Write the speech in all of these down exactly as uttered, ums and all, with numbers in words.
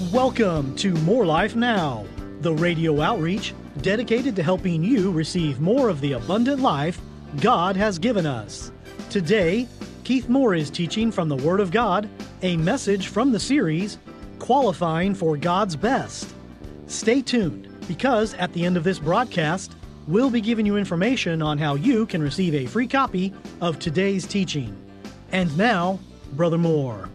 Welcome to More Life Now, the radio outreach dedicated to helping you receive more of the abundant life God has given us. Today, Keith Moore is teaching from the Word of God, a message from the series, Qualifying for God's Best. Stay tuned, because at the end of this broadcast, we'll be giving you information on how you can receive a free copy of today's teaching. And now, Brother Moore.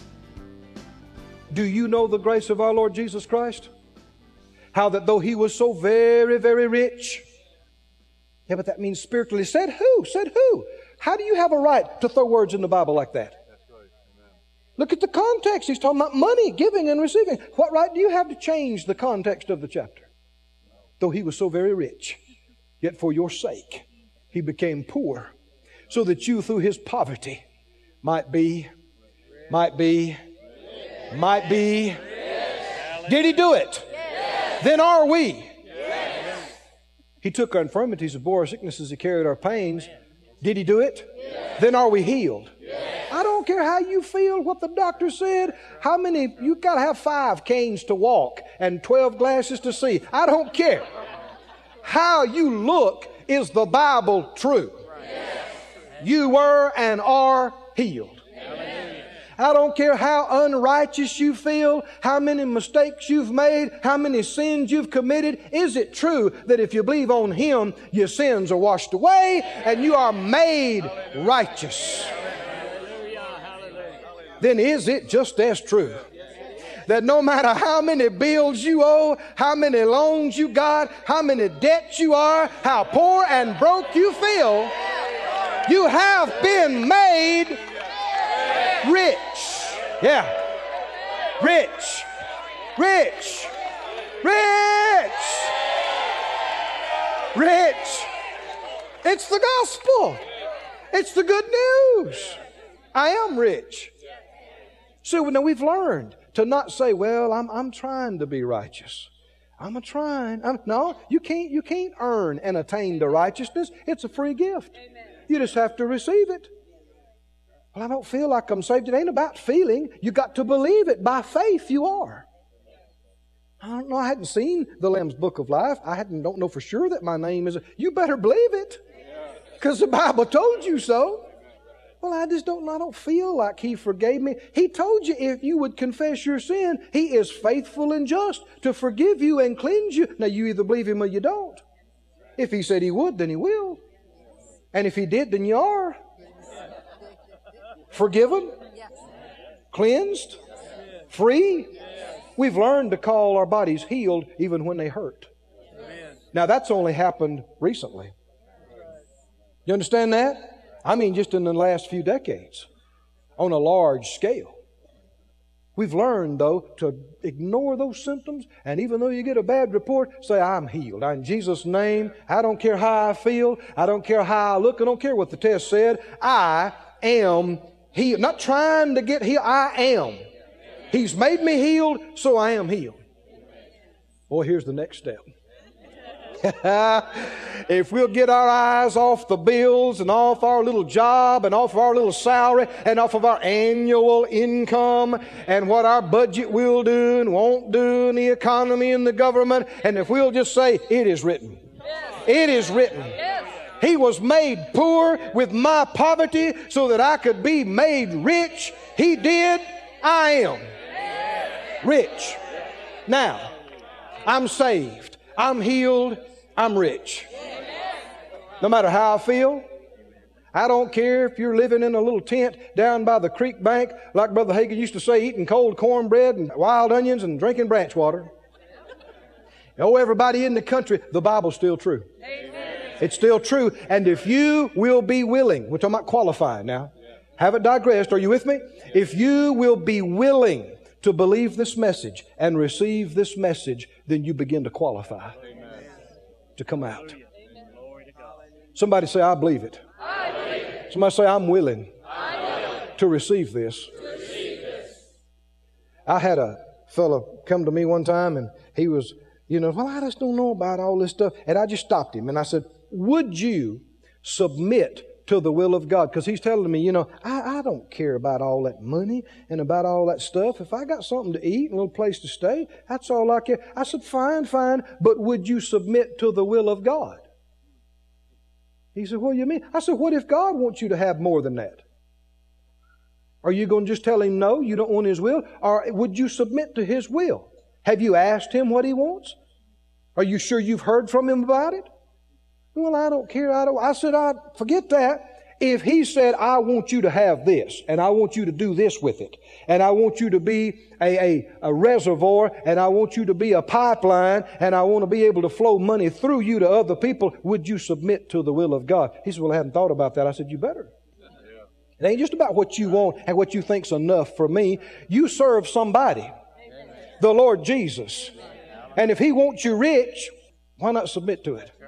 Do you know the grace of our Lord Jesus Christ? How that though He was so very, very rich. Yeah, but that means spiritually. Said who? Said who? How do you have a right to throw words in the Bible like that? That's right. Amen. Look at the context. He's talking about money, giving and receiving. What right do you have to change the context of the chapter? Though He was so very rich, yet for your sake He became poor, so that you through His poverty might be, might be, might be. Did He do it? Then are we. He took our infirmities and bore our sicknesses. He carried our pains. Did He do it? Then are we healed? I don't care how you feel, what the doctor said, how many, you've got to have five canes to walk and twelve glasses to see. I don't care. How you look, is the Bible true? You were and are healed. I don't care how unrighteous you feel, how many mistakes you've made, how many sins you've committed. Is it true that if you believe on Him, your sins are washed away and you are made righteous? Then is it just as true that no matter how many bills you owe, how many loans you got, how many debts you are, how poor and broke you feel, you have been made rich. Yeah. Rich. Rich. Rich. Rich. It's the gospel. It's the good news. I am rich. So now we've learned to not say, well, I'm, I'm trying to be righteous. I'm a trying. I'm, no, you can't, you can't earn and attain to righteousness. It's a free gift. Amen. You just have to receive it. Well, I don't feel like I'm saved. It ain't about feeling. You got to believe it. By faith, you are. I don't know. I hadn't seen the Lamb's Book of Life. I hadn't, don't know for sure that my name is. A, you better believe it, because the Bible told you so. Well, I just don't, I don't feel like He forgave me. He told you if you would confess your sin, He is faithful and just to forgive you and cleanse you. Now, you either believe Him or you don't. If He said He would, then He will. And if He did, then you are. Forgiven, cleansed, free. We've learned to call our bodies healed even when they hurt. Now, that's only happened recently. You understand that? I mean, just in the last few decades, on a large scale. We've learned, though, to ignore those symptoms, and even though you get a bad report, say, I'm healed. In Jesus' name, I don't care how I feel. I don't care how I look. I don't care what the test said. I am healed. Not trying to get healed. I am. He's made me healed, so I am healed. Boy, here's the next step. If we'll get our eyes off the bills and off our little job and off our little salary and off of our annual income and what our budget will do and won't do and the economy and the government, and if we'll just say, it is written. It is written. He was made poor with my poverty so that I could be made rich. He did. I am rich. Now, I'm saved. I'm healed. I'm rich. No matter how I feel. I don't care if you're living in a little tent down by the creek bank, like Brother Hagin used to say, eating cold cornbread and wild onions and drinking branch water. Oh, everybody in the country, the Bible's still true. It's still true. And if you will be willing, we're talking about qualifying now. Haven't digressed. Are you with me? If you will be willing to believe this message and receive this message, then you begin to qualify to come out. Somebody say, I believe it. I believe it. Somebody say, I'm willing, I'm willing to receive this. to receive this. I had a fellow come to me one time, and he was, you know, well, I just don't know about all this stuff. And I just stopped him and I said, would you submit to the will of God. Because He's telling me, you know, I, I don't care about all that money and about all that stuff. If I got something to eat and a little place to stay, that's all I care. I said, fine, fine, but would you submit to the will of God? He said, what do you mean? I said, what if God wants you to have more than that? Are you going to just tell Him no, you don't want His will? Or would you submit to His will? Have you asked Him what He wants? Are you sure you've heard from Him about it? Well, I don't care. I don't. I said, I forget that. If He said, I want you to have this, and I want you to do this with it, and I want you to be a, a, a reservoir, and I want you to be a pipeline, and I want to be able to flow money through you to other people, would you submit to the will of God? He said, well, I hadn't thought about that. I said, you better. It ain't just about what you want and what you think's enough for me. You serve somebody, the Lord Jesus. And if He wants you rich, why not submit to it?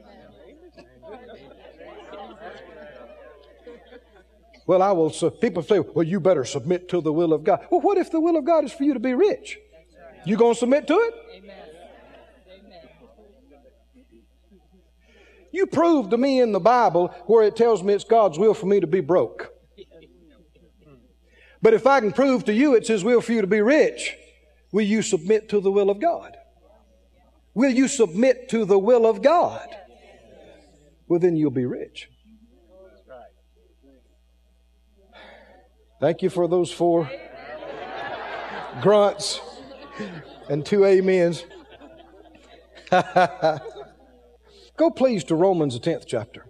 Well, I will. So people say, well, you better submit to the will of God. Well, what if the will of God is for you to be rich? You going to submit to it? You prove to me in the Bible where it tells me it's God's will for me to be broke. But if I can prove to you it's His will for you to be rich, will you submit to the will of God? Will you submit to the will of God? Well, then you'll be rich. Thank you for those four grunts and two amens. Go please to Romans, the tenth chapter.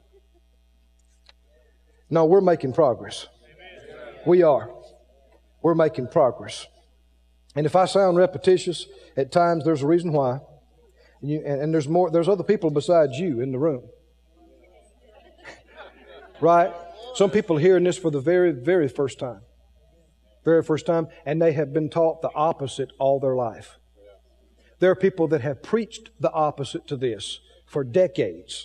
No, we're making progress. We are. We're making progress. And if I sound repetitious at times, there's a reason why. And, you, and, and there's more. There's other people besides you in the room. Right? Some people are hearing this for the very, very first time. Very first time. And they have been taught the opposite all their life. There are people that have preached the opposite to this for decades.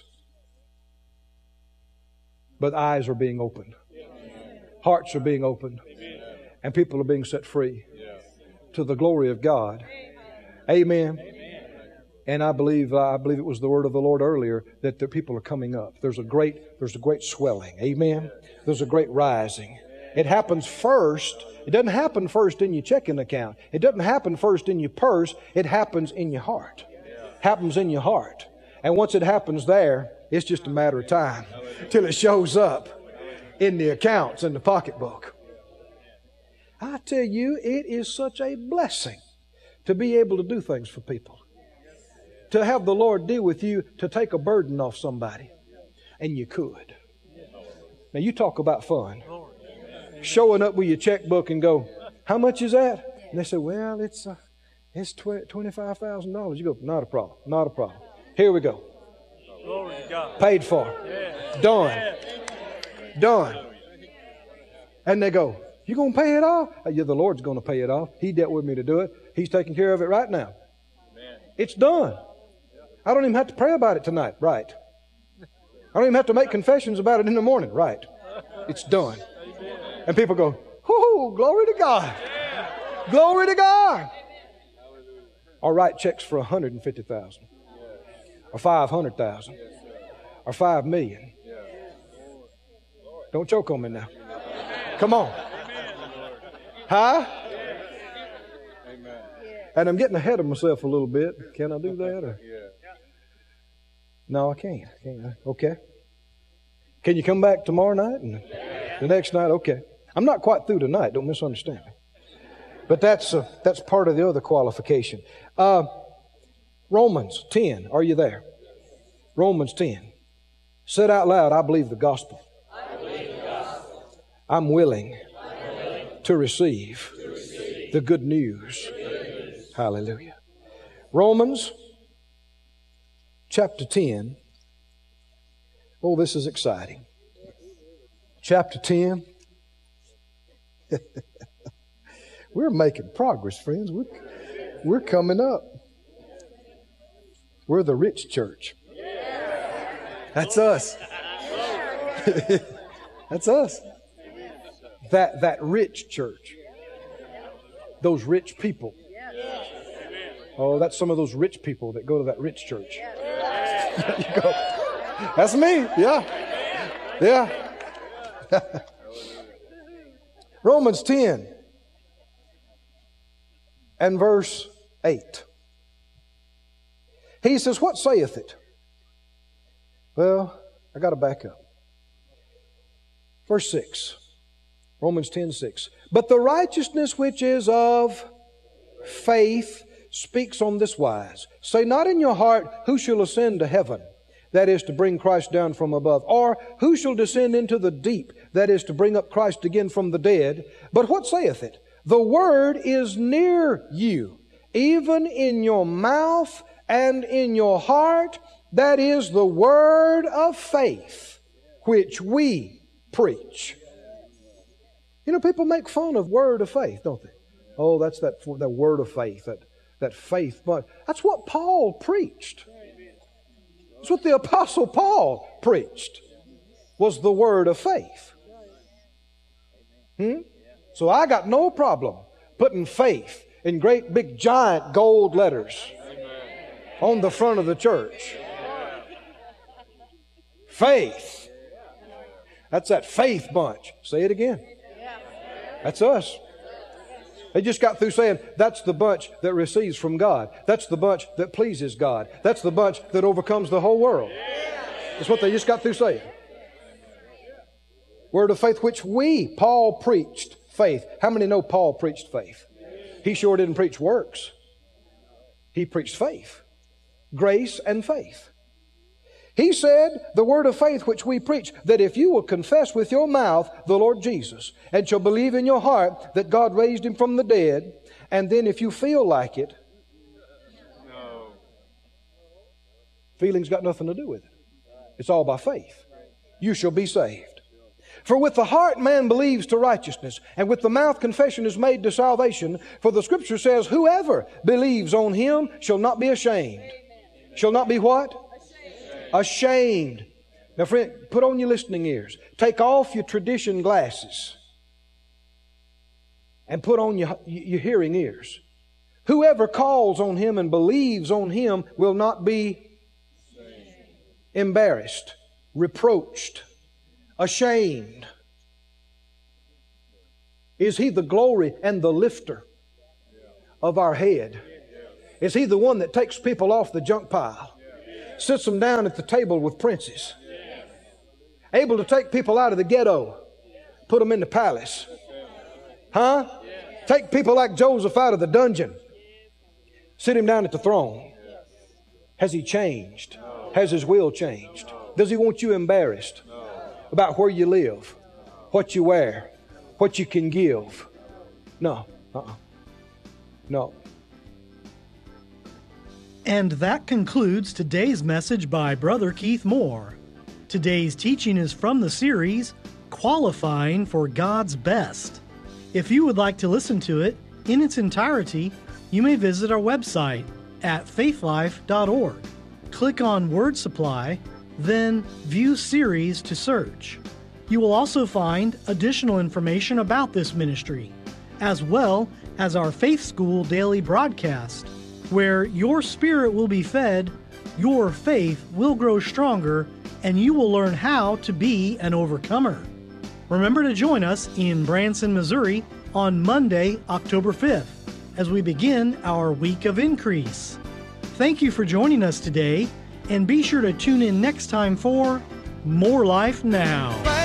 But eyes are being opened. Hearts are being opened. And people are being set free to the glory of God. Amen. And I believe I believe it was the word of the Lord earlier that the people are coming up. There's a great there's a great swelling. Amen. There's a great rising. It happens first. It doesn't happen first in your checking account. It doesn't happen first in your purse. It happens in your heart. Happens in your heart. And once it happens there, it's just a matter of time till it shows up in the accounts, in the pocketbook. I tell you, it is such a blessing to be able to do things for people. To have the Lord deal with you to take a burden off somebody. And you could. Now you talk about fun. Showing up with your checkbook and go, how much is that? And they say, well, it's uh, it's twenty-five thousand dollars. You go, not a problem, not a problem. Here we go. Paid for. Done. Done. And they go, you going to pay it off? Yeah, the Lord's going to pay it off. He dealt with me to do it. He's taking care of it right now. It's done. I don't even have to pray about it tonight. Right. I don't even have to make confessions about it in the morning. Right. It's done. And people go, whoo, glory to God. Glory to God. Or write checks for one hundred fifty thousand dollars. Or five hundred thousand dollars. Or five million dollars. Don't choke on me now. Come on. Huh? And I'm getting ahead of myself a little bit. Can I do that? Or? No, I can't. can't I? Okay. Can you come back tomorrow night and the next night? Okay. I'm not quite through tonight. Don't misunderstand me. But that's uh, that's part of the other qualification. Uh, Romans ten. Are you there? Romans ten. Said out loud, I believe the gospel. I believe the gospel. I'm willing, I'm willing to receive, to receive the good news. the good news. Hallelujah. Romans chapter ten. Oh, this is exciting. Chapter ten. We're making progress, friends. We're, we're coming up. We're the rich church. That's us. That's us. That, that rich church. Those rich people. Oh, that's some of those rich people that go to that rich church. You go, that's me. Yeah. Yeah. Romans ten and verse eight. He says, what saith it? Well, I got to back up. Verse six. Romans ten, six. But the righteousness which is of faith speaks on this wise. Say not in your heart, who shall ascend to heaven? That is to bring Christ down from above. Or who shall descend into the deep? That is to bring up Christ again from the dead. But what saith it? The word is near you, even in your mouth and in your heart. That is the word of faith, which we preach. You know, people make fun of word of faith, don't they? Oh, that's that, that word of faith, that, that faith. But that's what Paul preached. That's what the Apostle Paul preached, was the word of faith. Hmm? So I got no problem putting faith in great big giant gold letters on the front of the church. Faith. That's that faith bunch. Say it again. That's us. They just got through saying that's the bunch that receives from God. That's the bunch that pleases God. That's the bunch that overcomes the whole world. That's what they just got through saying. Word of faith which we, Paul, preached. Faith. How many know Paul preached faith? He sure didn't preach works. He preached faith. Grace and faith. He said, the word of faith which we preach, that if you will confess with your mouth the Lord Jesus, and shall believe in your heart that God raised Him from the dead, and then if you feel like it, no. Feelings got nothing to do with it. It's all by faith. You shall be saved. For with the heart man believes to righteousness, and with the mouth confession is made to salvation. For the Scripture says, whoever believes on Him shall not be ashamed. Shall not be what? Ashamed. Now, friend, put on your listening ears. Take off your tradition glasses and put on your, your hearing ears. Whoever calls on Him and believes on Him will not be embarrassed, reproached, ashamed. Is He the glory and the lifter of our head? Is He the one that takes people off the junk pile? Sits them down at the table with princes. Able to take people out of the ghetto, put them in the palace. Huh? Take people like Joseph out of the dungeon, sit him down at the throne. Has He changed? Has His will changed? Does He want you embarrassed about where you live, what you wear, what you can give? No. Uh-uh. No. And that concludes today's message by Brother Keith Moore. Today's teaching is from the series, Qualifying for God's Best. If you would like to listen to it in its entirety, you may visit our website at faithlife dot org. Click on Word Supply, then View Series to search. You will also find additional information about this ministry, as well as our Faith School daily broadcast, where your spirit will be fed, your faith will grow stronger, and you will learn how to be an overcomer. Remember to join us in Branson, Missouri on Monday, October fifth, as we begin our week of increase. Thank you for joining us today, and be sure to tune in next time for More Life Now.